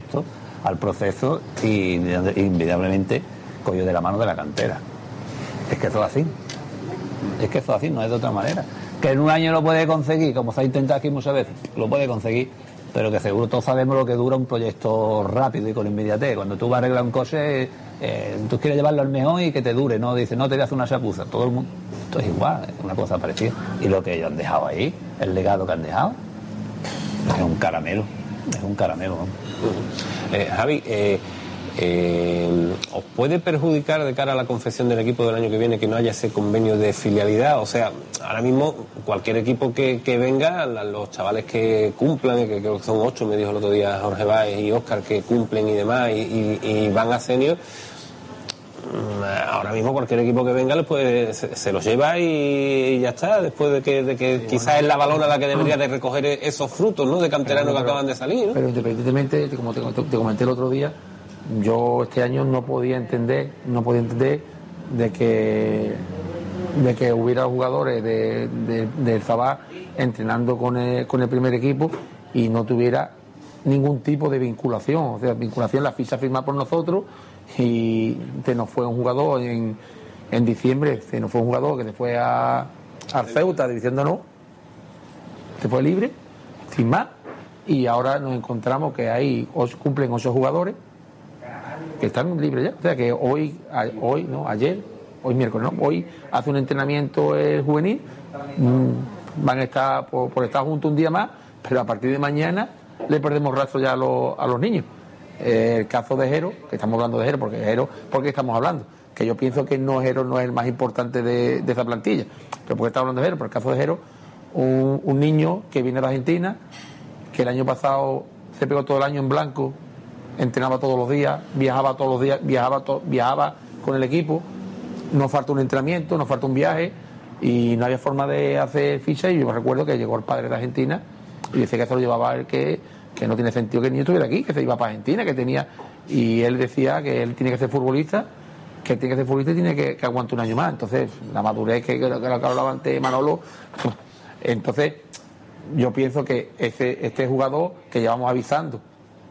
respecto al proceso y invariablemente cogió de la mano de la cantera. Es que eso es así. Es que eso es así, no es de otra manera. Que en un año lo puede conseguir, como se ha intentado aquí muchas veces, lo puede conseguir, pero que seguro todos sabemos lo que dura un proyecto rápido y con inmediatez. Cuando tú vas a arreglar un coche, tú quieres llevarlo al mejor y que te dure, no dices, no te voy a hacer una chapuza. Todo el mundo, esto es igual, es una cosa parecida. Y lo que ellos han dejado ahí, el legado que han dejado, es un caramelo, ¿no? Javi, ¿os puede perjudicar de cara a la confección del equipo del año que viene que no haya ese convenio de filialidad? O sea, ahora mismo cualquier equipo que venga, los chavales que cumplan, que creo que son 8, me dijo el otro día Jorge Báez y Óscar, que cumplen y demás y van a senior, ahora mismo cualquier equipo que venga se los lleva y ya está, después de que quizás es la Valona la que debería de recoger esos frutos, ¿no?, de canteranos que acaban de salir, ¿no? Pero independientemente, como te comenté el otro día, yo este año no podía entender de que hubiera jugadores del Zabal entrenando con el primer equipo y no tuviera ningún tipo de vinculación. O sea, vinculación, la ficha firmada por nosotros, y se nos fue un jugador en diciembre, se nos fue un jugador que se fue al Ceuta diciéndonos, se fue libre, sin más, y ahora nos encontramos que ahí cumplen 8 jugadores que están libres ya. O sea que hoy miércoles, ¿no? Hoy hace un entrenamiento juvenil, van a estar por estar juntos un día más, pero a partir de mañana le perdemos rastro ya a los niños. El caso de Jero, que estamos hablando de Jero, porque estamos hablando, que yo pienso que Jero no es el más importante de esa plantilla, pero porque estamos hablando de Jero, por el caso de Jero, un niño que viene de Argentina, que el año pasado se pegó todo el año en blanco, entrenaba todos los días, viajaba todos los días, viajaba con el equipo, nos falta un entrenamiento, nos falta un viaje y no había forma de hacer ficha. Y yo me recuerdo que llegó el padre de Argentina y decía que eso lo llevaba él, que no tiene sentido que el niño estuviera aquí, que se iba para Argentina, y él decía que él tiene que ser futbolista, y tiene que aguantar un año más. Entonces la madurez que hablaba antes Manolo, entonces yo pienso que este jugador que llevamos avisando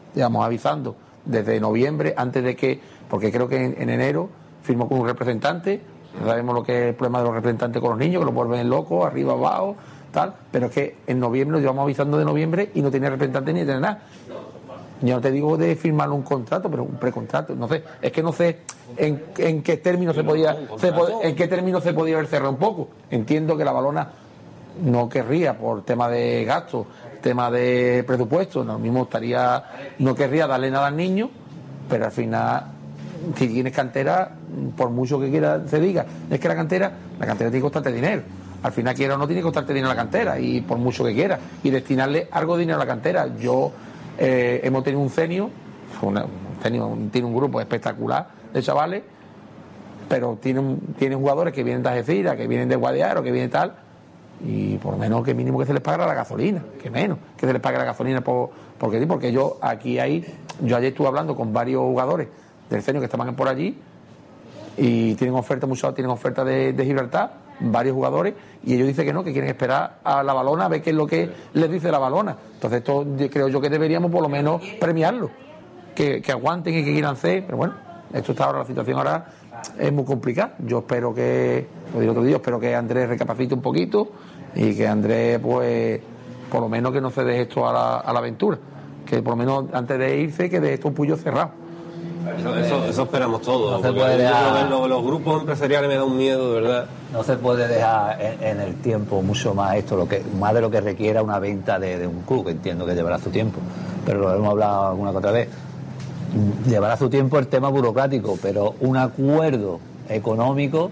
desde noviembre, antes de que, porque creo que en enero firmó con un representante, sabemos lo que es el problema de los representantes con los niños, que los vuelven locos, arriba, abajo, tal, pero es que en noviembre lo llevamos avisando de noviembre y no tiene representante ni tiene nada. Yo no te digo de firmar un contrato, pero un precontrato, no sé, es que no sé en qué término se podía haber cerrado un poco. Entiendo que la Valona no querría por tema de gastos, tema de presupuesto, no querría darle nada al niño, pero al final, si tienes cantera, por mucho que quiera se diga, es que la cantera tiene que costarte dinero. Al final, quiera o no, tiene que costarte dinero la cantera, y por mucho que quiera, y destinarle algo de dinero a la cantera. Hemos tenido un senior, tiene un grupo espectacular de chavales, pero tiene jugadores que vienen de Algeciras, que vienen de Guadiaro, que vienen tal, y por lo menos que mínimo que se les pague la gasolina, que menos que se les pague la gasolina, porque yo ayer estuve hablando con varios jugadores del senior que estaban por allí y tienen oferta de Gibraltar, varios jugadores, y ellos dicen que no, que quieren esperar a la Valona a ver qué es lo que les dice la Valona. Entonces esto creo yo que deberíamos por lo menos premiarlo, que aguanten y que quieran hacer, pero bueno, esto está ahora, la situación ahora es muy complicada. Yo espero que, lo digo otro día, espero que Andrés recapacite un poquito y que Andrés, pues, por lo menos que no se deje esto a la aventura, que por lo menos antes de irse que deje esto un puño cerrado. Eso esperamos todos. No se puede dejar, los grupos empresariales me da un miedo, de verdad. No se puede dejar en el tiempo mucho más más de lo que requiera una venta de un club, entiendo que llevará su tiempo, pero lo hemos hablado alguna que otra vez. Llevará su tiempo el tema burocrático, pero un acuerdo económico,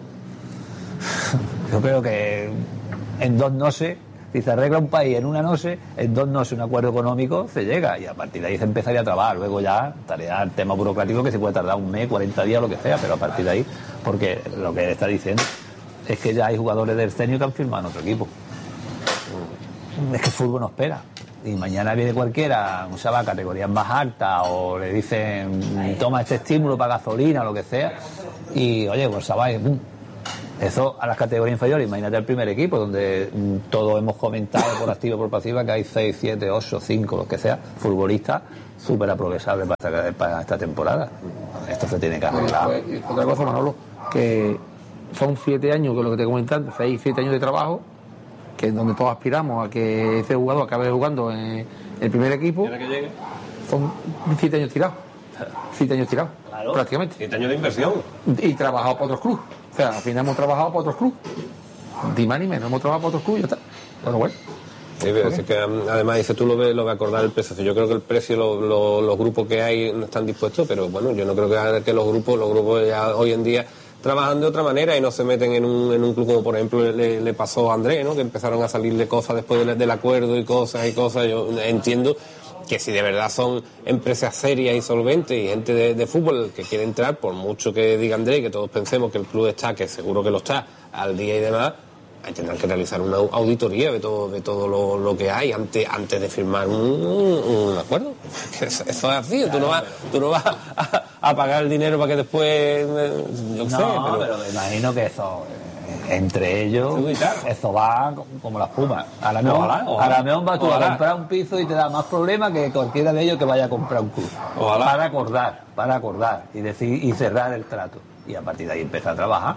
yo creo que en 2 noches, si se arregla un país en una noche, en 2 noches un acuerdo económico se llega, y a partir de ahí se empezaría a trabajar. Luego ya estaría el tema burocrático, que se puede tardar un mes, 40 días, lo que sea, pero a partir de ahí, porque lo que él está diciendo es que ya hay jugadores del senior que han firmado en otro equipo. Es que el fútbol no espera. Y mañana viene cualquiera, un chaval categorías más altas, o le dicen toma este estímulo para gasolina o lo que sea, y oye, pues chaval, Eso a las categorías inferiores, imagínate el primer equipo, donde todos hemos comentado por activa y por pasiva que hay 6, 7, 8, 5, los que sea, futbolistas súper aprovechables para esta temporada. Esto se tiene que arreglar. Pues, otra cosa, Manolo, que son 7 años, que es lo que te comentan, 6, 7 años de trabajo, que es donde todos aspiramos a que ese jugador acabe jugando en el primer equipo. ¿Y ahora que llegue? Son 7 años tirados. 7 años tirados, claro, prácticamente. 7 años de inversión. Y trabajado para otros clubes. O sea, al final hemos trabajado para otros clubes. Ni más ni menos, hemos trabajado para otros clubes y ya está. Pero bueno. Sí, pero es que además dice tú lo de acordar el precio. Yo creo que el precio, los grupos que hay no están dispuestos, pero bueno, yo no creo que los grupos ya hoy en día trabajan de otra manera y no se meten en un club como por ejemplo le pasó a Andrés, ¿no? Que empezaron a salirle cosas después del acuerdo y cosas. Yo entiendo que si de verdad son empresas serias y solventes y gente de fútbol que quiere entrar, por mucho que diga Andrés, que todos pensemos que el club está, que seguro que lo está, al día y demás, tendrán que realizar una auditoría de todo lo que hay antes de firmar un acuerdo. Eso es así, claro, tú no vas a pagar el dinero para que después pero me imagino que eso entre ellos eso va como la espuma. A la mejor vas tú a comprar un piso y te da más problemas que cualquiera de ellos que vaya a comprar un club. Para acordar y cerrar el trato y a partir de ahí empezar a trabajar.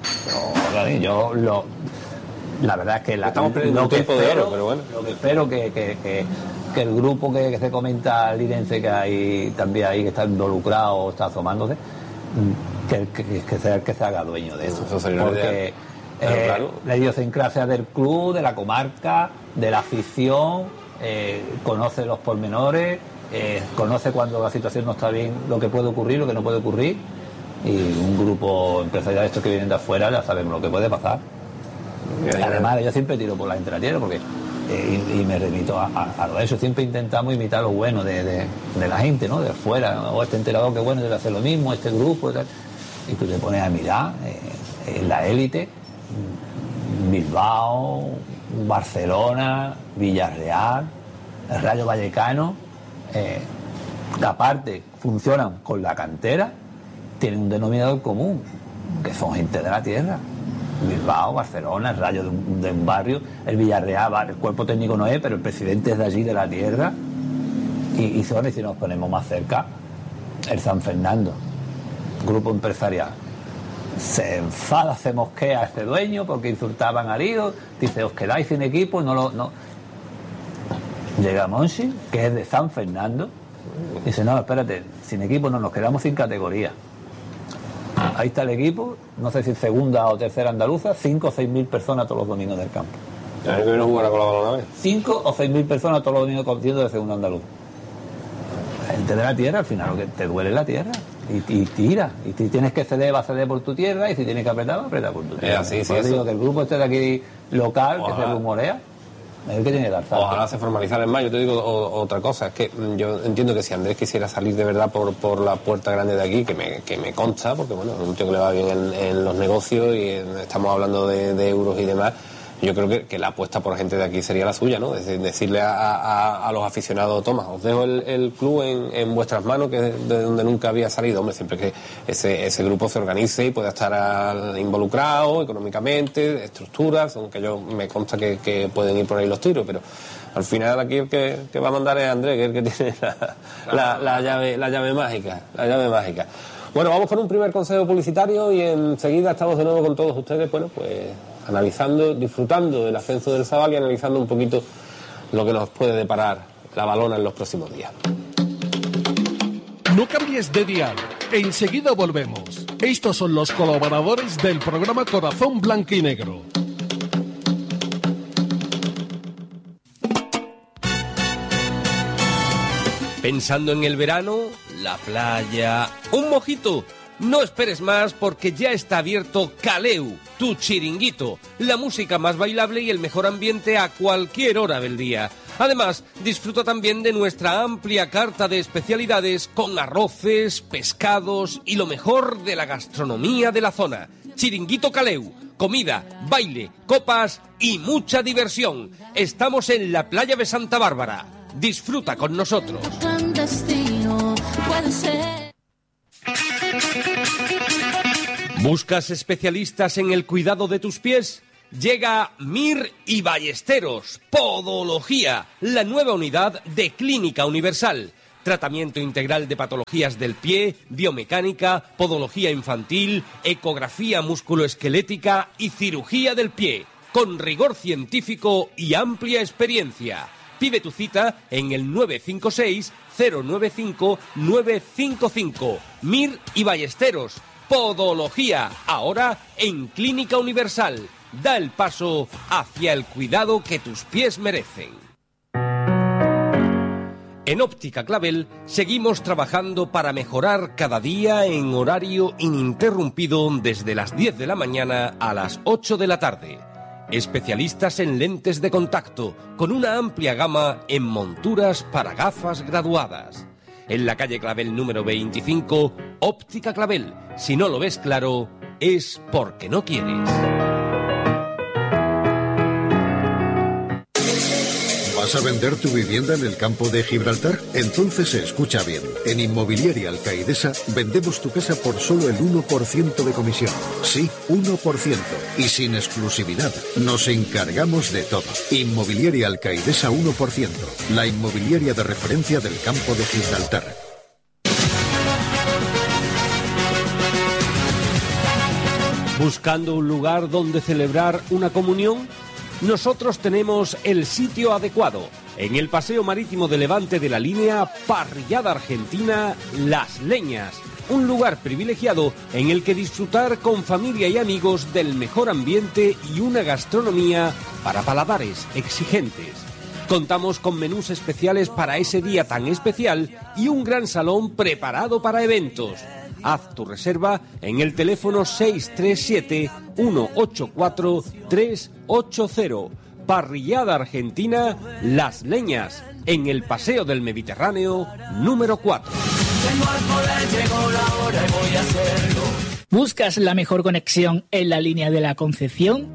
La verdad es que lo que espero que el grupo que se comenta Lirense, que hay también ahí que está involucrado, está asomándose, que sea el que se haga dueño de eso. Porque la idiosincrasia del club, de la comarca, de la afición, conoce los pormenores, conoce cuando la situación no está bien, lo que puede ocurrir, lo que no puede ocurrir, y un grupo empresarial de estos que vienen de afuera ya sabemos lo que puede pasar. Además, yo siempre tiro por la gente de la tierra porque y me remito a lo de eso. Siempre intentamos imitar lo bueno de la gente, ¿no? De afuera, ¿no? O este enterado que bueno debe hacer lo mismo, este grupo y tal. Y tú te pones a mirar en la élite, Bilbao, Barcelona, Villarreal, el Rayo Vallecano, que aparte funcionan con la cantera, tienen un denominador común, que son gente de la tierra. Bilbao, Barcelona, el Rayo de un barrio, el Villarreal, el cuerpo técnico no es, pero el presidente es de allí, de la tierra, y si nos ponemos más cerca, el San Fernando, grupo empresarial, se enfada, se mosquea a este dueño porque insultaban al hijo, dice, os quedáis sin equipo, no. Llega Monchi, que es de San Fernando, dice, no, espérate, sin equipo no, nos quedamos sin categoría. Ahí está el equipo, no sé si segunda o tercera andaluza, 5 o 6 mil personas todos los domingos del campo. ¿Ya que no jugará con la balona vez? 5 o 6 mil personas todos los domingos compitiendo de segunda andaluza. La gente de la tierra, al final lo que te duele es la tierra. Y tira. Y si tienes que ceder, va a ceder por tu tierra, y si tienes que apretar, va a apretar por tu tierra. Así, por eso digo que el grupo este de aquí local, ojalá, que se rumorea, es el que tiene que dar salto. Ojalá se formalizara en mayo. Te digo otra cosa, es que yo entiendo que si Andrés quisiera salir de verdad por la puerta grande de aquí, que me consta, porque bueno, es un tío que le va bien en los negocios y estamos hablando de euros y demás, yo creo que la apuesta por gente de aquí sería la suya, ¿no? Decirle a los aficionados, toma, os dejo el club en vuestras manos, que es de donde nunca había salido, hombre, siempre que ese grupo se organice y pueda estar involucrado económicamente, estructuras, aunque yo me consta que pueden ir por ahí los tiros, pero al final aquí el que va a mandar es Andrés, que es el que tiene la llave mágica. Bueno, vamos con un primer consejo publicitario y enseguida estamos de nuevo con todos ustedes, bueno, pues analizando, disfrutando del ascenso del Zabal y analizando un poquito lo que nos puede deparar la balona en los próximos días. No cambies de dial, enseguida volvemos. Estos son los colaboradores del programa Corazón Blanquinegro. ¿Pensando en el verano, la playa, un mojito? No esperes más porque ya está abierto Caleu, tu chiringuito, la música más bailable y el mejor ambiente a cualquier hora del día. Además, disfruta también de nuestra amplia carta de especialidades con arroces, pescados y lo mejor de la gastronomía de la zona. Chiringuito Caleu, comida, baile, copas y mucha diversión. Estamos en la playa de Santa Bárbara. Disfruta con nosotros. ¿Buscas especialistas en el cuidado de tus pies? Llega Mir y Ballesteros, Podología, la nueva unidad de Clínica Universal. Tratamiento integral de patologías del pie, biomecánica, podología infantil, ecografía musculoesquelética y cirugía del pie, con rigor científico y amplia experiencia. Pide tu cita en el 956-095-955. Mir y Ballesteros, Podología, ahora en Clínica Universal. Da el paso hacia el cuidado que tus pies merecen. En Óptica Clavel seguimos trabajando para mejorar cada día en horario ininterrumpido desde las 10 de la mañana a las 8 de la tarde. Especialistas en lentes de contacto, con una amplia gama en monturas para gafas graduadas. En la calle Clavel número 25, Óptica Clavel. Si no lo ves claro, es porque no quieres. ¿Vas a vender tu vivienda en el campo de Gibraltar? Entonces escucha bien. En Inmobiliaria Alcaidesa vendemos tu casa por solo el 1% de comisión. Sí, 1%. Y sin exclusividad. Nos encargamos de todo. Inmobiliaria Alcaidesa 1%. La inmobiliaria de referencia del campo de Gibraltar. ¿Buscando un lugar donde celebrar una comunión? Nosotros tenemos el sitio adecuado. En el Paseo Marítimo de Levante de la línea Parrillada Argentina Las Leñas. Un lugar privilegiado en el que disfrutar con familia y amigos del mejor ambiente y una gastronomía para paladares exigentes. Contamos con menús especiales para ese día tan especial y un gran salón preparado para eventos. Haz tu reserva en el teléfono 637-184-380. Parrillada Argentina Las Leñas, en el Paseo del Mediterráneo número 4. ¿Buscas la mejor conexión en la línea de la Concepción?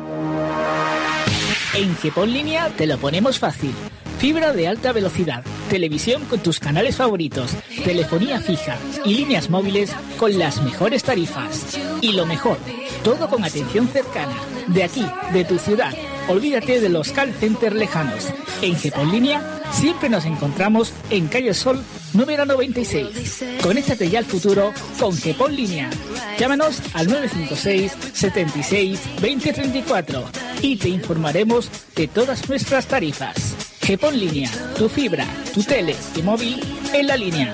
En GEPON Línea te lo ponemos fácil. Fibra de alta velocidad, televisión con tus canales favoritos, telefonía fija y líneas móviles con las mejores tarifas. Y lo mejor, todo con atención cercana, de aquí, de tu ciudad. Olvídate de los call centers lejanos. En GEPON Línea siempre nos encontramos en Calle Sol número 96. Conéctate ya al futuro con GEPON Línea. Llámanos al 956 76 20 34 y te informaremos de todas nuestras tarifas. GEPON Línea, tu fibra, tu tele y móvil en la línea.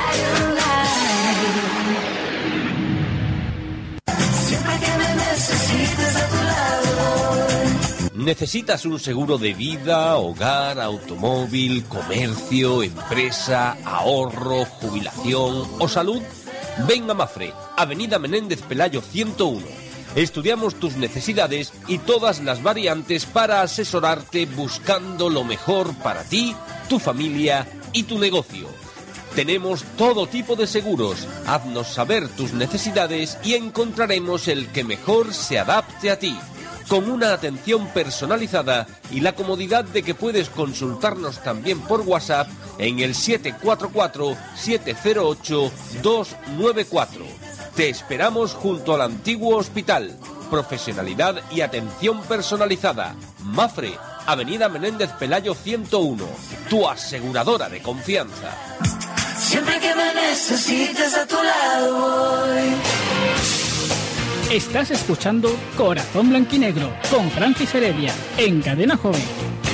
¿Necesitas un seguro de vida, hogar, automóvil, comercio, empresa, ahorro, jubilación o salud? Ven a Mafre, Avenida Menéndez Pelayo 101. Estudiamos tus necesidades y todas las variantes para asesorarte buscando lo mejor para ti, tu familia y tu negocio. Tenemos todo tipo de seguros. Haznos saber tus necesidades y encontraremos el que mejor se adapte a ti. Con una atención personalizada y la comodidad de que puedes consultarnos también por WhatsApp en el 744-708-294. Te esperamos junto al antiguo hospital. Profesionalidad y atención personalizada. Mafre, Avenida Menéndez Pelayo 101. Tu aseguradora de confianza. Siempre que me necesites a tu lado voy. Estás escuchando Corazón Blanquinegro con Francis Heredia en Cadena Joven.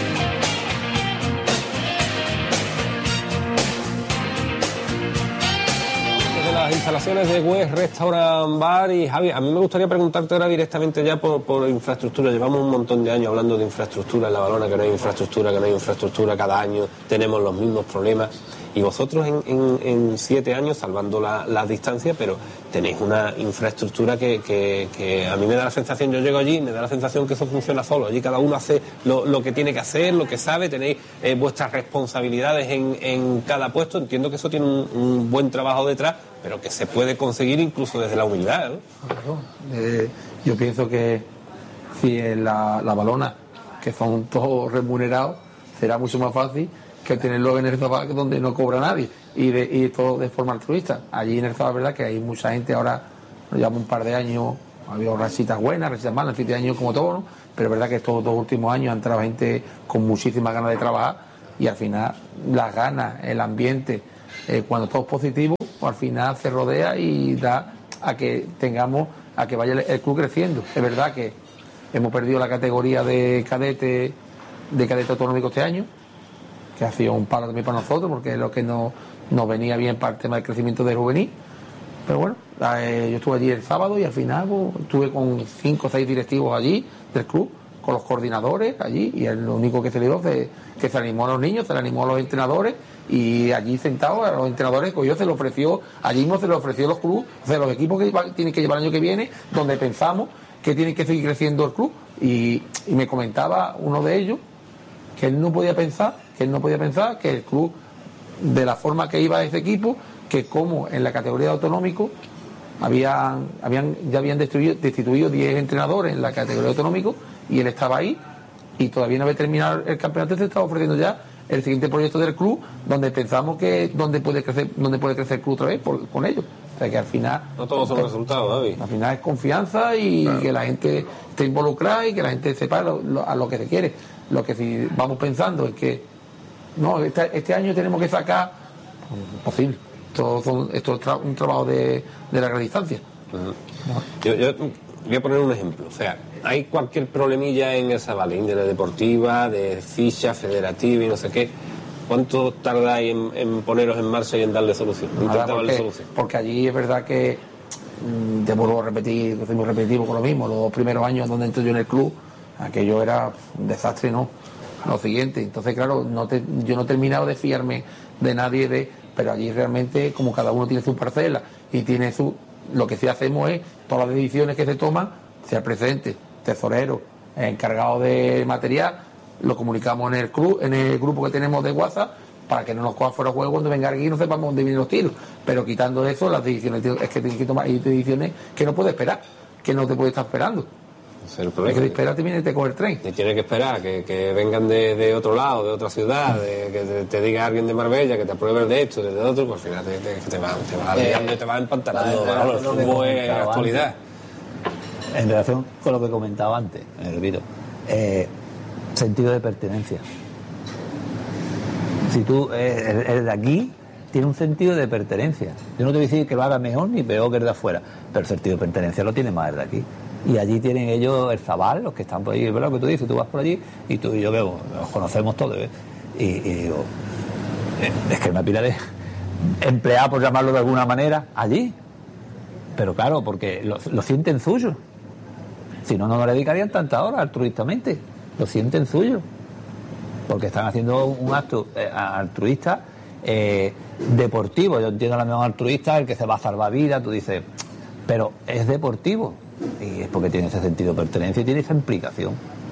Desde las instalaciones de West Restaurant Bar. Y Javi, a mí me gustaría preguntarte ahora directamente ya por infraestructura. Llevamos un montón de años hablando de infraestructura en La Valona, que no hay infraestructura, cada año tenemos los mismos problemas. Y vosotros en 7 años, salvando las distancias, pero tenéis una infraestructura que a mí me da la sensación, yo llego allí, me da la sensación que eso funciona solo. Allí cada uno hace lo que tiene que hacer, lo que sabe, tenéis vuestras responsabilidades en cada puesto. Entiendo que eso tiene un buen trabajo detrás, pero que se puede conseguir incluso desde la humildad, ¿no? Claro. Yo pienso que si en la Valona, que son todos remunerados, será mucho más fácil que tenerlo en el Zapac, donde no cobra nadie y todo de forma altruista. Allí en el Zapac, verdad que hay mucha gente ahora llevamos un par de años, ha habido rachitas buenas, rachitas malas, 7 años como todo, ¿no? Pero es verdad que estos 2 últimos años han entrado gente con muchísimas ganas de trabajar y al final las ganas, el ambiente, cuando todo es positivo, pues al final se rodea y da a que vaya el club creciendo. Es verdad que hemos perdido la categoría de cadete autonómico este año, que ha sido un palo también para nosotros, porque es lo que nos venía bien para el tema del crecimiento del juvenil. Pero bueno, yo estuve allí el sábado y al final pues, estuve con 5 o 6 directivos allí del club, con los coordinadores allí, y lo único que se le dio fue que se animó a los niños, se le animó a los entrenadores, y allí sentados a los entrenadores, pues se le ofreció, allí mismo se le ofreció los clubes, o sea, los equipos que tienen que llevar el año que viene, donde pensamos que tiene que seguir creciendo el club. Y me comentaba uno de ellos que él no podía pensar que el club, de la forma que iba ese equipo, que como en la categoría de autonómico ya habían destituido 10 entrenadores en la categoría de autonómico, y él estaba ahí y todavía no había terminado el campeonato, y se estaba ofreciendo ya el siguiente proyecto del club, donde pensamos que donde puede crecer el club otra vez con ellos. O sea que al final no todos son resultados, David. Al final es confianza y claro, que la gente esté involucrada y que la gente sepa a lo que se quiere. Lo que si vamos pensando es que no, este año tenemos que sacar, imposible. Esto es un trabajo de larga distancia. Uh-huh. Yo voy a poner un ejemplo. O sea, hay cualquier problemilla en esa índole deportiva, de ficha, federativa y no sé qué. ¿Cuánto tardáis en poneros en marcha y en darle solución? Porque allí es verdad que, te vuelvo a repetir, soy muy repetitivo con lo mismo, los 2 primeros años donde entré yo en el club, aquello era un desastre, ¿no? Lo siguiente, entonces claro, yo no he terminado de fiarme de nadie, pero allí realmente, como cada uno tiene su parcela y tiene lo que sí hacemos es, todas las decisiones que se toman, sea presidente, tesorero, encargado de material, lo comunicamos en el club, en el grupo que tenemos de WhatsApp, para que no nos coja fuera de juego cuando venga aquí y no sepamos dónde vienen los tiros. Pero quitando eso, las decisiones es que tienes que tomar, hay decisiones que no puedes esperar, que no te puedes estar esperando. El problema es que espérate, viene te coge el tren. Y tienes que esperar que vengan de otro lado, de otra ciudad, que te diga alguien de Marbella que te apruebe de esto, de otro, pues al final te va liando y te va empantanando. El fútbol es actualidad. En relación con lo que comentaba antes, repito, sentido de pertenencia. Si tú eres de aquí, tiene un sentido de pertenencia. Yo no te voy a decir que lo haga mejor ni peor que el de afuera, pero el sentido de pertenencia lo tiene más el de aquí. Y allí tienen ellos el Zabal, los que están por allí, es verdad lo que tú dices, tú vas por allí y tú y yo que nos conocemos todos, ¿eh? Y digo, es que me pila de emplear, por llamarlo de alguna manera, allí. Pero claro, porque lo sienten suyo. Si no, no le dedicarían tantas horas altruistamente. Lo sienten suyo. Porque están haciendo un acto altruista deportivo. Yo entiendo a lo mejor altruista, el que se va a salvar vida, tú dices, pero es deportivo. Y es porque tiene ese sentido de pertenencia y tiene esa implicación.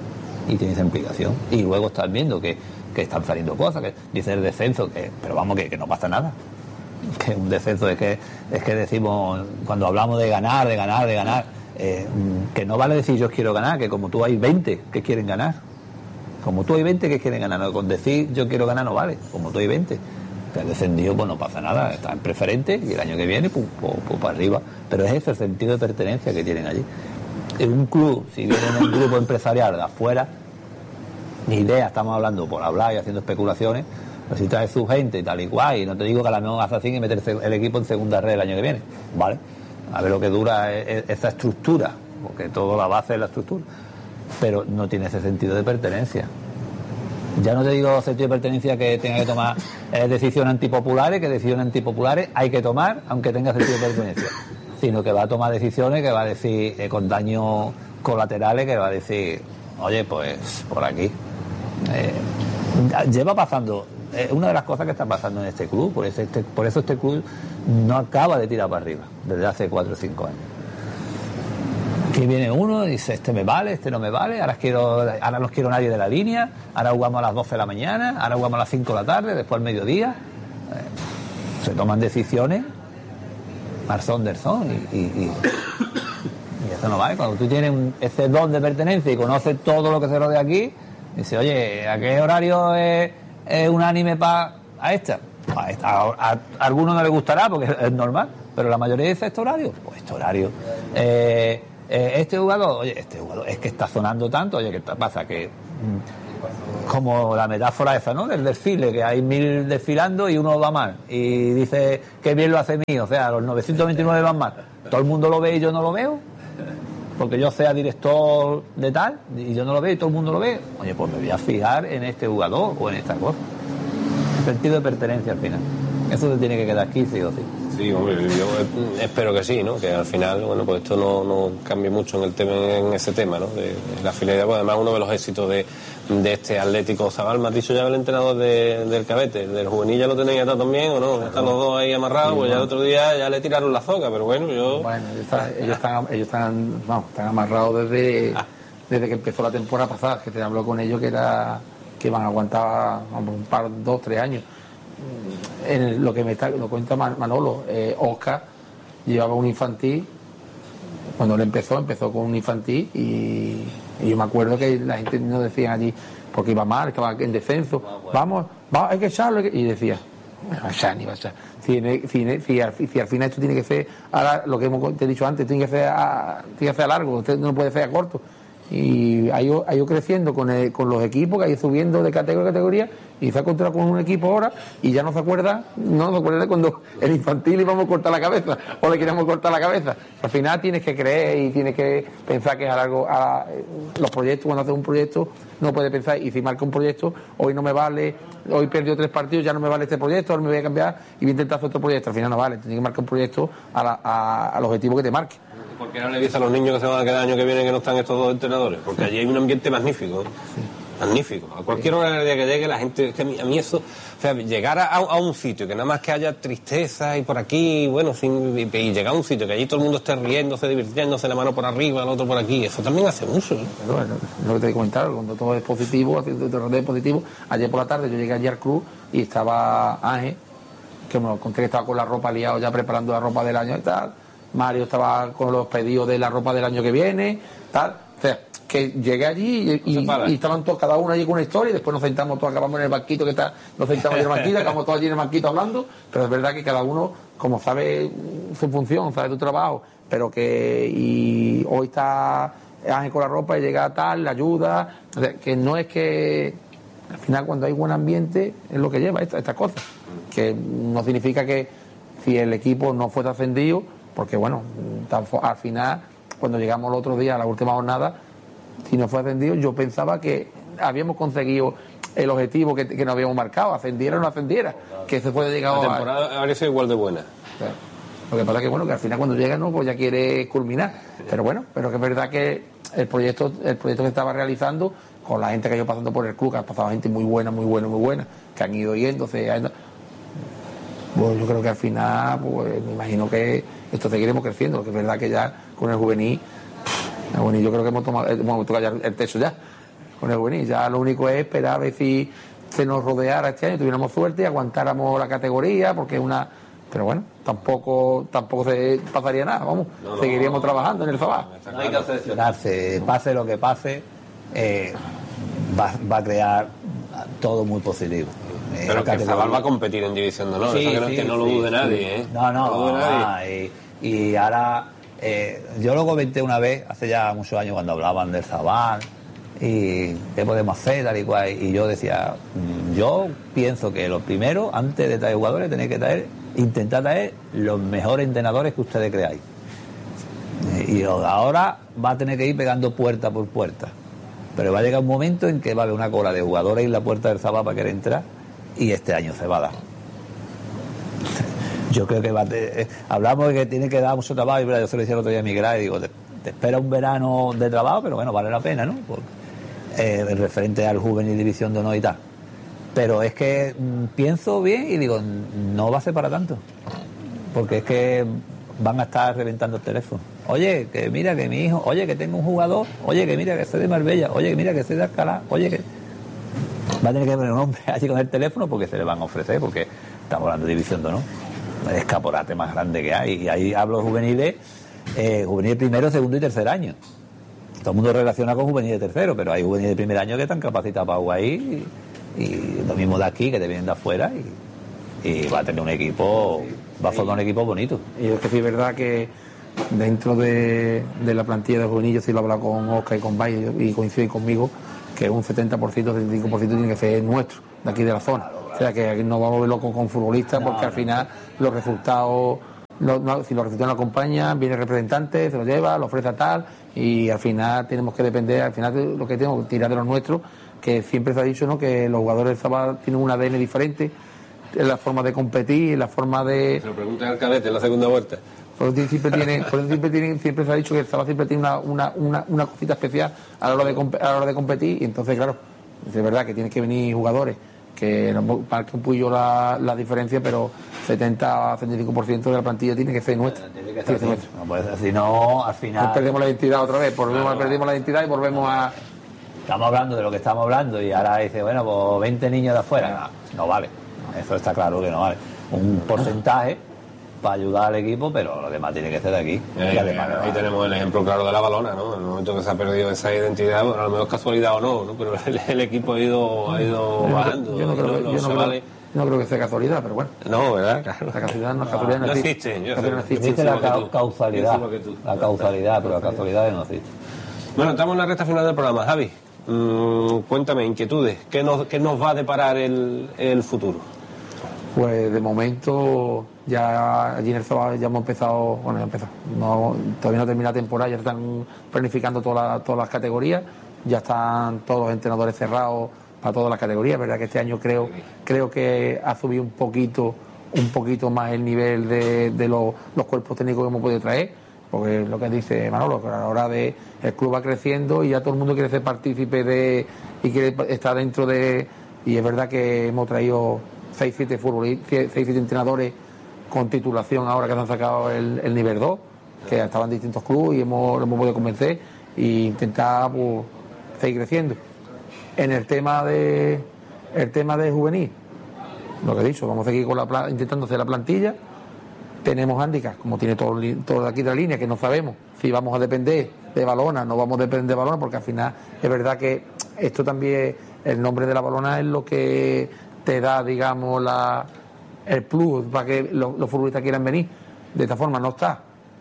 Y luego estás viendo que están saliendo cosas, que dice el descenso, pero vamos, que no pasa nada. Que un descenso es que decimos, cuando hablamos de ganar, que no vale decir yo quiero ganar, que como tú hay 20 que quieren ganar. Como tú hay 20 que quieren ganar, no, con decir yo quiero ganar no vale, como tú hay 20. Te has descendido, pues no pasa nada, está en preferente y el año que viene, pues para arriba. Pero es ese el sentido de pertenencia que tienen allí. En un club, si viene un grupo empresarial de afuera, ni idea, estamos hablando por hablar y haciendo especulaciones, pero si traes su gente y tal y cual, y no te digo que a la mejor hace así y meterse el equipo en segunda red el año que viene, ¿vale? A ver lo que dura esa estructura, porque toda la base es la estructura, pero no tiene ese sentido de pertenencia. Ya no te digo sentido de pertenencia que tenga que tomar decisiones antipopulares, que decisiones antipopulares hay que tomar aunque tenga sentido de pertenencia, sino que va a tomar decisiones que va a decir con daños colaterales, que va a decir, oye, pues por aquí. Lleva pasando, una de las cosas que está pasando en este club, por eso este club no acaba de tirar para arriba desde hace 4 o 5 años. Que viene uno y dice, este me vale, este no me vale, ahora no quiero nadie de la línea, ahora jugamos a las 12 de la mañana, ahora jugamos a las 5 de la tarde, después al mediodía. Se toman decisiones al son del son y eso no vale. Cuando tú tienes ese don de pertenencia y conoces todo lo que se rodea aquí, dices, oye, ¿a qué horario es unánime a esta? A alguno no le gustará porque es normal, pero la mayoría dice este horario, pues este horario. Este jugador, es que está sonando tanto, oye, ¿qué pasa? Que como la metáfora esa, ¿no? Del desfile, que hay 1000 desfilando y uno va mal. Y dice que bien lo hace mío, o sea, los 929 van mal. Todo el mundo lo ve y yo no lo veo, porque yo sea director de tal, y yo no lo veo y todo el mundo lo ve. Oye, pues me voy a fijar en este jugador o en esta cosa. Sentido de pertenencia al final. Eso te tiene que quedar aquí, sí o sí. Sí, hombre, yo espero que sí, ¿no? Que al final, bueno, pues esto no cambie mucho en ese tema, ¿no? De la fidelidad, pues además uno de los éxitos de este Atlético Zabal, me has dicho ya el entrenador del Cabete, del juvenil ya lo tenéis atado también, ¿o no? Están los dos ahí amarrados, sí, pues ya el otro día ya le tiraron la zoca, pero bueno, Bueno, ellos están amarrados desde que empezó la temporada pasada, que te habló con ellos que van a aguantar un par, 2, 3 años. Lo cuenta Manolo, Oscar llevaba un infantil, cuando él empezó con un infantil y yo me acuerdo que la gente nos decía allí, porque iba mal, estaba en descenso, vamos, hay que echarlo, y decía, ni va a echar. Si al final esto tiene que ser, lo que te he dicho antes, tiene que ser a largo, usted no puede ser a corto. Y ha ido creciendo con los equipos, que ha ido subiendo de categoría a categoría, y se ha encontrado con un equipo ahora y ya no se acuerda de cuando el infantil íbamos a cortar la cabeza o le queríamos cortar la cabeza. Al final tienes que creer y tienes que pensar que es a largo, los proyectos, cuando haces un proyecto no puedes pensar, y si marca un proyecto, hoy no me vale, hoy perdió 3 partidos, ya no me vale este proyecto, ahora me voy a cambiar y voy a intentar hacer otro proyecto. Al final no vale, tienes que marcar un proyecto al objetivo que te marque. ¿Por qué no le dice a los niños que se van a quedar el año que viene que no están estos dos entrenadores? Porque allí hay un ambiente magnífico, ¿eh? Sí. Magnífico. A cualquier hora del día que llegue la gente, es que a mí eso, o sea, llegar a un sitio que nada más que haya tristeza y por aquí, bueno, y llegar a un sitio que allí todo el mundo esté riéndose, divirtiéndose, la mano por arriba, el otro por aquí, eso también hace mucho, ¿eh? Bueno, lo que te he comentado, cuando todo es positivo, ayer por la tarde yo llegué allí al club y estaba Ángel, que me lo conté que estaba con la ropa liado ya preparando la ropa del año y tal. Mario estaba con los pedidos de la ropa del año que viene, tal. O sea, que llegué allí y estaban todos, cada uno allí con una historia, y después nos sentamos todos, acabamos en el banquito nos sentamos en el banquito, acabamos todos allí en el banquito hablando, pero es verdad que cada uno, como sabe su función, sabe tu trabajo, pero y hoy está Ángel con la ropa y llega tal, la ayuda, o sea, que no es que al final cuando hay buen ambiente es lo que lleva estas cosas, que no significa que si el equipo no fuese ascendido, porque bueno, al final, cuando llegamos el otro día a la última jornada, si no fue ascendido, yo pensaba que habíamos conseguido el objetivo que nos habíamos marcado, ascendiera o no ascendiera, que se puede llegar a... La temporada parece igual de buena. Claro. Lo que pasa es que bueno, que al final cuando llega no, pues ya quiere culminar, pero bueno, pero que es verdad que el proyecto que estaba realizando, con la gente que ha ido pasando por el club, que ha pasado gente muy buena, que han ido yéndose, pues yo creo que al final, pues me imagino que esto seguiremos creciendo, porque es verdad que ya con el juvenil yo creo que hemos tocado ya el techo ya, con el juvenil, ya lo único es esperar a ver si se nos rodeara este año, tuviéramos suerte y aguantáramos la categoría, porque pero bueno, tampoco se pasaría nada, seguiríamos trabajando en el Zabal. No hay que obsesionarse, pase lo que pase, va a crear todo muy positivo. Pero que el Zabal va a competir en División de Honor, sí, eso que no lo dude nadie, ¿eh? No, y ahora, yo lo comenté una vez, hace ya muchos años, cuando hablaban del Zabal, y qué podemos hacer, tal y cual, y yo decía, yo pienso que lo primero, antes de traer jugadores, tenéis que intentar traer los mejores entrenadores que ustedes creáis. Y ahora va a tener que ir pegando puerta por puerta, pero va a llegar un momento en que va a haber una cola de jugadores en la puerta del Zabal para querer entrar, y este año se va a dar. Yo creo que hablamos de que tiene que dar mucho trabajo, y yo se lo decía el otro día a Miguel, y digo, te espera un verano de trabajo, pero bueno, vale la pena, ¿no? Referente al juvenil División de Honor y tal. Pero es que pienso bien y digo, no va a ser para tanto, porque es que van a estar reventando el teléfono. Oye, que mira que mi hijo, oye, que tengo un jugador, oye, que mira que soy de Marbella, oye, que mira que soy de Alcalá, oye, que va a tener que poner un hombre allí con el teléfono porque se le van a ofrecer, porque estamos hablando de División de Honor, el escaparate más grande que hay, y ahí hablo juveniles, juvenil primero, segundo y tercer año. Todo el mundo relaciona con juvenil de tercero, pero hay juveniles de primer año que están capacitados para jugar ahí, y lo mismo de aquí, que te vienen de afuera, y va a tener un equipo, va a formar un equipo bonito. Y es que sí es verdad que dentro de la plantilla de juvenil, yo sí lo he hablado con Oscar y con Valle y coinciden conmigo que un 70%, 75% tiene que ser nuestro, de aquí de la zona. O sea que aquí no vamos a ver locos con futbolistas porque al final los resultados, si los resultados no acompañan, viene el representante, se lo lleva, lo ofrece a tal y al final tenemos que depender, al final lo que tenemos que tirar de los nuestros, que siempre se ha dicho, ¿no?, que los jugadores del Zabal tienen un ADN diferente en la forma de competir, en la forma de... Se lo pregunta al cadete en la segunda vuelta. Por eso siempre se ha dicho que el Zabal siempre tiene una cosita especial a la hora de competir y entonces, claro, es verdad que tienen que venir jugadores que marque un poquillo la diferencia, pero 70-75% de la plantilla tiene que ser nuestra. No puede ser, si no, al final... Nos perdemos la identidad otra vez, perdemos la identidad y volvemos a... Estamos hablando de lo que estamos hablando y ahora dice, bueno, pues 20 niños de afuera. No vale, eso está claro que no vale. Un porcentaje para ayudar al equipo, pero lo demás tiene que ser de aquí. Ahí tenemos el ejemplo claro de la Balona, ¿no? En el momento que se ha perdido esa identidad, bueno, a lo mejor casualidad o no, pero el equipo ha ido bajando. Yo no creo que sea casualidad, pero bueno. No, ¿verdad? Claro. La casualidad no existe. No existe la causalidad, pero la casualidad no existe. Bueno, estamos en la recta final del programa. Javi, cuéntame, inquietudes, ¿qué nos va a deparar el futuro? Pues de momento ya allí en el Zabal ya hemos empezado, todavía no termina la temporada, ya están planificando todas las categorías, ya están todos los entrenadores cerrados para todas las categorías. Verdad que este año creo que ha subido un poquito más el nivel de los cuerpos técnicos que hemos podido traer, porque lo que dice Manolo, que a la hora de el club va creciendo y ya todo el mundo quiere ser partícipe y quiere estar dentro de, y es verdad que hemos traído 6-7 entrenadores con titulación ahora que se han sacado el nivel 2, que estaban en distintos clubes y hemos podido convencer e intentar seguir creciendo. En el tema de juvenil, lo que he dicho, vamos a seguir intentando hacer la plantilla. Tenemos hándicaps, como tiene todo de aquí de la línea, que no sabemos si vamos a depender de Balona, no vamos a depender de Balona, porque al final es verdad que esto también, el nombre de la Balona es lo que te da, digamos, el plus para que los futbolistas quieran venir. De esta forma no está.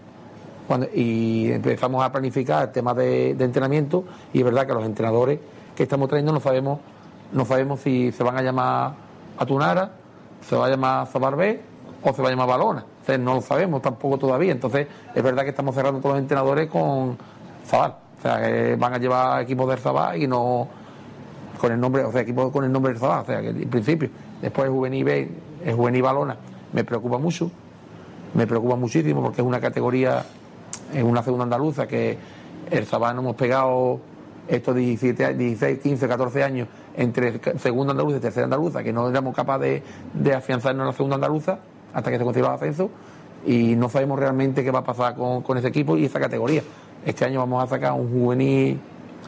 Y empezamos a planificar el tema de entrenamiento, y es verdad que los entrenadores que estamos trayendo no sabemos si se van a llamar a Tunara, se va a llamar Zabal B o se va a llamar Balona. Entonces no lo sabemos tampoco todavía. Entonces es verdad que estamos cerrando todos los entrenadores con Zabal. O sea, que van a llevar equipos del Zabal y no con el nombre, o sea, equipos con el nombre del Zabal. O sea, que en principio, después el juvenil B, el juvenil Balona, me preocupa muchísimo porque es una categoría, es una segunda andaluza que el Zabal no hemos pegado estos 16, 15, 14 años entre segunda andaluza y tercera andaluza, que no éramos capaces de afianzarnos en la segunda andaluza hasta que se consiguió el ascenso, y no sabemos realmente qué va a pasar con ese equipo y esa categoría. Este año vamos a sacar un juvenil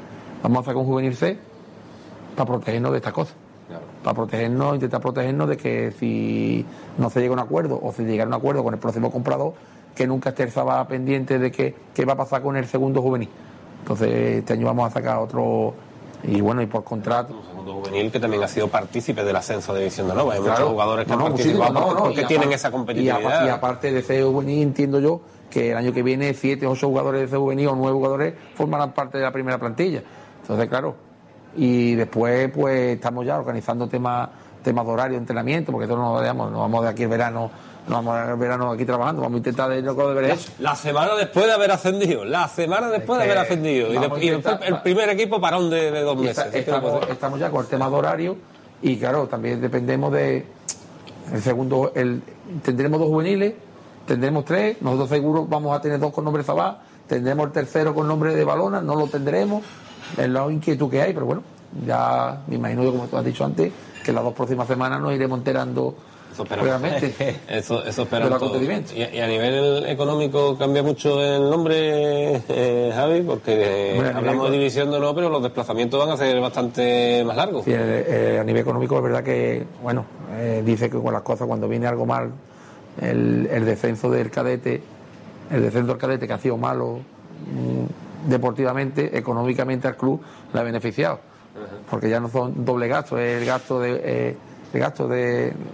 C para protegernos de estas cosas. Claro. Para intentar protegernos de que si no se llega a un acuerdo o si llega a un acuerdo con el próximo comprador, que nunca esté el Zabal pendiente de qué va a pasar con el segundo juvenil. Entonces este año vamos a sacar otro, y por contrato. Un segundo juvenil que también ha sido partícipe del ascenso de División de Honor. Hay muchos jugadores que han participado porque tienen esa competitividad. Y aparte de ese juvenil, entiendo yo que el año que viene 7 o 8 jugadores de ese juvenil o 9 jugadores formarán parte de la primera plantilla. Entonces, claro, y después pues estamos ya organizando temas de horario, de entrenamiento, porque eso no vamos de aquí el verano. No vamos a ver verano aquí trabajando, vamos a intentar de ver eso. La semana después de haber ascendido. Y después el primer equipo parón de 2 meses. Estamos ya con el tema de horario, y claro, también dependemos de el segundo, tendremos 2 juveniles, tendremos 3, nosotros seguro vamos a tener 2 con nombre Zabal, tendremos el tercero con nombre de Balona, no lo tendremos, es la inquietud que hay, pero bueno, ya me imagino que, como tú has dicho antes, que las 2 próximas semanas nos iremos enterando. Realmente eso esperamos todo. Y a nivel económico cambia mucho el nombre, Javi, porque hablamos de División de Honor, pero los desplazamientos van a ser bastante más largos. Sí, a nivel económico es verdad que dice que con las cosas, cuando viene algo mal, el descenso del cadete que ha sido malo deportivamente, económicamente al club le ha beneficiado, porque ya no son doble gastos, es el gasto de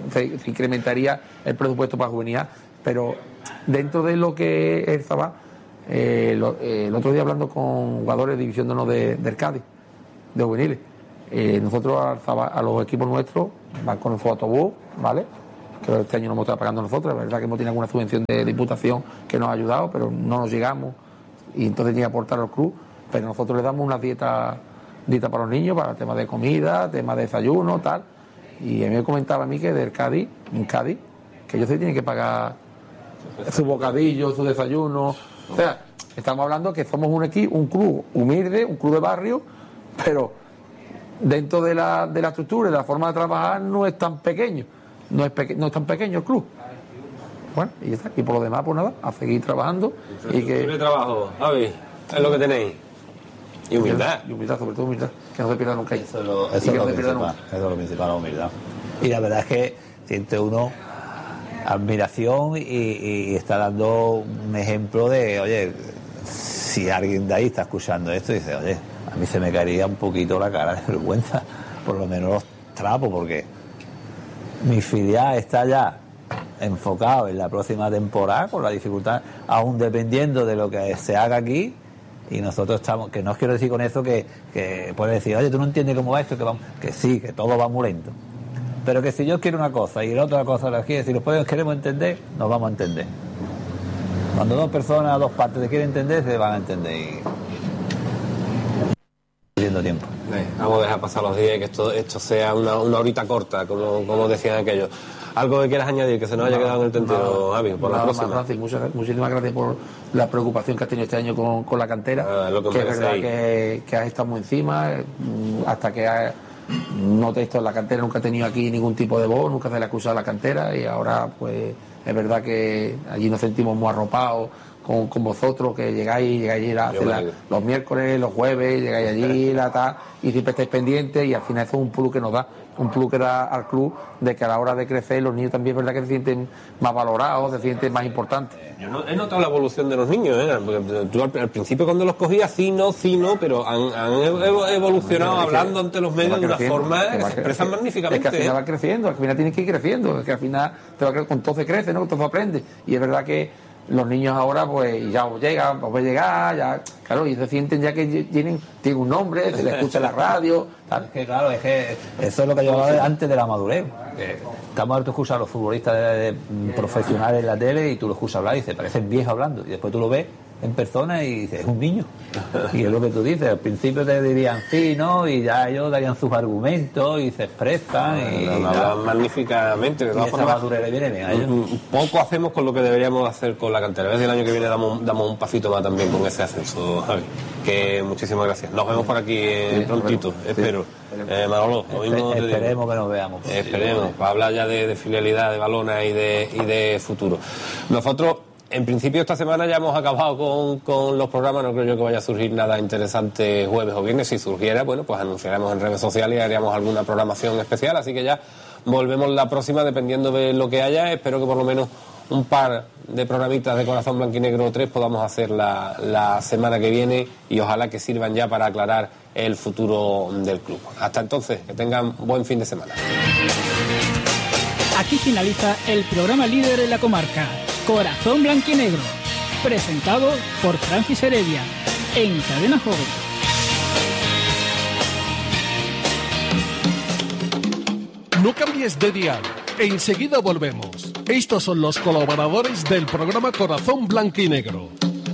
se incrementaría el presupuesto para juvenil, pero dentro de lo que es el Zabal, el otro día hablando con jugadores de División de Honor del Cádiz, de juveniles, nosotros a los equipos nuestros van con el autobús, ¿vale? Que este año no hemos estado pagando nosotros, la verdad que hemos tenido alguna subvención de diputación que nos ha ayudado, pero no nos llegamos y entonces tiene que aportar al club, pero nosotros le damos una dieta para los niños, para el tema de comida, tema de desayuno, tal, y a mí me comentaba a mí que en Cádiz, que ellos se tienen que pagar su bocadillo, su desayuno, o sea, estamos hablando que somos un club humilde, un club de barrio, pero dentro de la estructura y de la forma de trabajar no es tan pequeño, no es tan pequeño el club. Bueno, y ya está. Y por lo demás, pues nada, a seguir trabajando. Y que trabajo, Javi, es lo que tenéis. Y humildad. Y humildad, sobre todo humildad, que no se pierda nunca. Eso es lo principal, la humildad. Y la verdad es que siente uno admiración y está dando un ejemplo de, oye, si alguien de ahí está escuchando esto y dice, oye, a mí se me caería un poquito la cara de vergüenza, por lo menos los trapos, porque mi filial está ya enfocado en la próxima temporada con la dificultad, aún dependiendo de lo que se haga aquí, y nosotros estamos, que no os quiero decir con eso que puedes decir, oye, tú no entiendes cómo va esto, que sí, que todo va muy lento, pero que si yo quiero una cosa y la otra cosa la quiere, si los podemos queremos entender, nos vamos a entender. Cuando dos personas, dos partes se quieren entender, se van a entender y perdiendo tiempo. Vamos a dejar pasar los días y que esto sea una horita corta, como decían aquellos. ¿Algo que quieras añadir, que se nos haya quedado en el tintero, Javi, por la próxima? Francis, muchísimas gracias por la preocupación que has tenido este año con la cantera, que es verdad que has estado muy encima, hasta que no te he visto en la cantera, nunca he tenido aquí ningún tipo de voz, nunca se le ha acusado a la cantera, y ahora pues es verdad que allí nos sentimos muy arropados con vosotros, que llegáis a hacer los miércoles, los jueves, llegáis allí, y siempre estáis pendientes, y al final eso es un plus que nos da, un plus que da al club, de que a la hora de crecer los niños también es verdad que se sienten más valorados, se sienten más importantes. Yo he notado la evolución de los niños, porque tú al principio cuando los cogías, sí, no, pero han evolucionado hablando ante los medios de una forma que se expresan magníficamente. Es que al final va creciendo, al final tienes que ir creciendo, es que al final con todo se crece, ¿no? Con todo se aprende, y es verdad que los niños ahora pues ya os llegar, ya, claro, y se sienten ya que tienen un nombre, se les escucha en la radio, tal. Es que claro, es que eso es lo que yo hablaba antes de la madurez. Estamos hartos de escuchar a los futbolistas profesionales en la tele y tú los escuchas hablar y se parecen viejos hablando, y después tú lo ves en persona y dices, es un niño. Y es lo que tú dices, al principio te dirían sí, no, y ya ellos darían sus argumentos y se expresan y hablan magníficamente. De todas formas, le viene bien a ellos. Poco hacemos con lo que deberíamos hacer con la cantera. A ver si el año que viene damos un pasito más también con ese ascenso, Javi. Que muchísimas gracias. Nos vemos por aquí prontito, espero. Manolo, esperemos que nos veamos. Esperemos, para hablar ya de filialidad, de Valona y de futuro. Nosotros, en principio, esta semana ya hemos acabado con los programas. No creo yo que vaya a surgir nada interesante jueves o viernes. Si surgiera, bueno, pues anunciaremos en redes sociales y haríamos alguna programación especial. Así que ya volvemos la próxima, dependiendo de lo que haya. Espero que por lo menos un par de programitas de Corazón Blanquinegro 3 podamos hacer la semana que viene, y ojalá que sirvan ya para aclarar el futuro del club. Hasta entonces, que tengan buen fin de semana. Aquí finaliza el programa líder en la comarca, Corazón Blanquinegro, presentado por Francis Heredia, en Cadena Joven. No cambies de dial, enseguida volvemos. Estos son los colaboradores del programa Corazón Blanquinegro.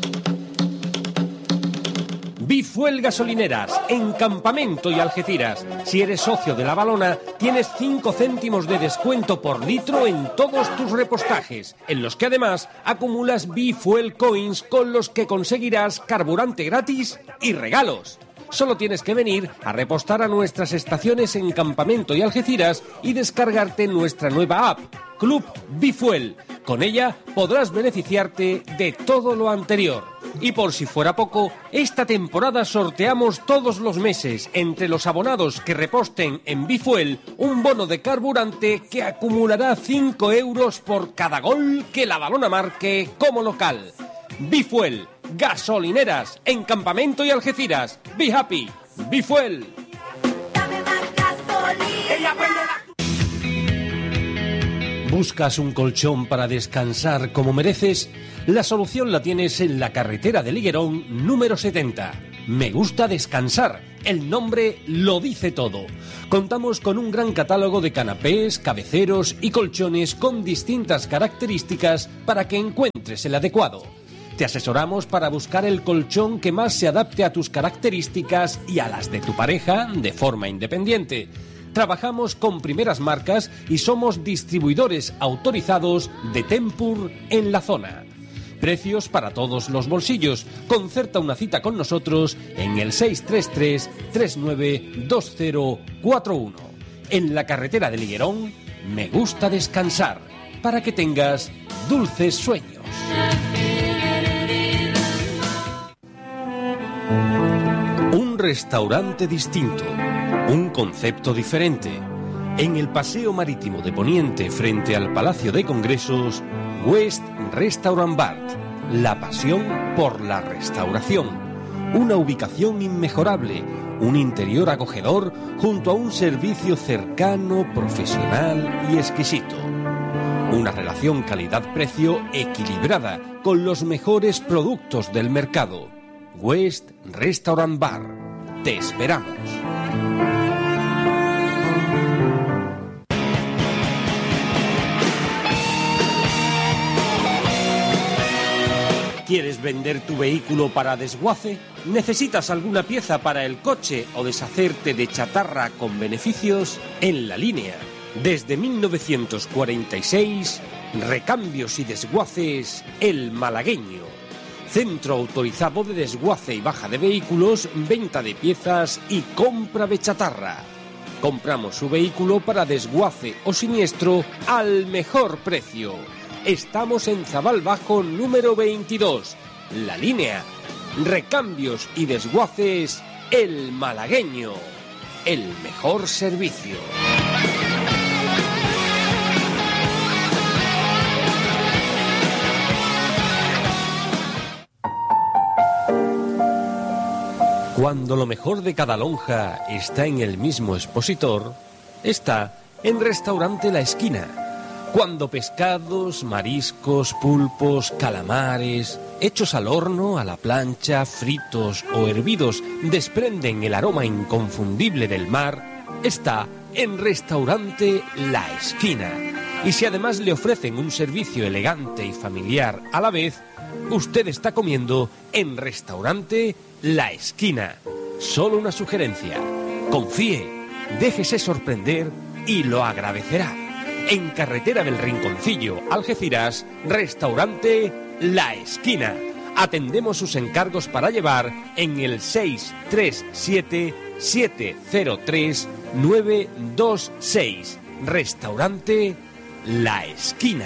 Bifuel Gasolineras, en Campamento y Algeciras. Si eres socio de La Valona, tienes 5 céntimos de descuento por litro en todos tus repostajes, en los que además acumulas Bifuel Coins con los que conseguirás carburante gratis y regalos. Solo tienes que venir a repostar a nuestras estaciones en Campamento y Algeciras y descargarte nuestra nueva app, Club Bifuel. Con ella podrás beneficiarte de todo lo anterior. Y por si fuera poco, esta temporada sorteamos todos los meses, entre los abonados que reposten en Bifuel, un bono de carburante que acumulará 5 euros por cada gol que La Valona marque como local. Bifuel, gasolineras, en Campamento y Algeciras. Be happy, Bifuel. ¿Buscas un colchón para descansar como mereces? La solución la tienes en la carretera de Liguerón número 70. Me gusta descansar. El nombre lo dice todo. Contamos con un gran catálogo de canapés, cabeceros y colchones con distintas características para que encuentres el adecuado. Te asesoramos para buscar el colchón que más se adapte a tus características y a las de tu pareja de forma independiente. Trabajamos con primeras marcas y somos distribuidores autorizados de Tempur en la zona. Precios para todos los bolsillos. Concerta una cita con nosotros en el 633-392041. En la carretera de Liguerón, me gusta descansar, para que tengas dulces sueños. Un restaurante distinto, un concepto diferente. En el Paseo Marítimo de Poniente, frente al Palacio de Congresos, West Restaurant Bar, la pasión por la restauración. Una ubicación inmejorable, un interior acogedor junto a un servicio cercano, profesional y exquisito. Una relación calidad-precio equilibrada con los mejores productos del mercado. West Restaurant Bar. Te esperamos. ¿Quieres vender tu vehículo para desguace? ¿Necesitas alguna pieza para el coche o deshacerte de chatarra con beneficios? En La Línea, desde 1946, recambios y desguaces El Malagueño. Centro autorizado de desguace y baja de vehículos, venta de piezas y compra de chatarra. Compramos su vehículo para desguace o siniestro al mejor precio. Estamos en Zabal Bajo número 22. La Línea. Recambios y desguaces El Malagueño. El mejor servicio. Cuando lo mejor de cada lonja está en el mismo expositor, está en Restaurante La Esquina. Cuando pescados, mariscos, pulpos, calamares, hechos al horno, a la plancha, fritos o hervidos, desprenden el aroma inconfundible del mar, está en Restaurante La Esquina. Y si además le ofrecen un servicio elegante y familiar a la vez, usted está comiendo en Restaurante La Esquina. Solo una sugerencia: confíe, déjese sorprender y lo agradecerá. En Carretera del Rinconcillo, Algeciras, Restaurante La Esquina. Atendemos sus encargos para llevar en el 637-703-926. Restaurante La Esquina.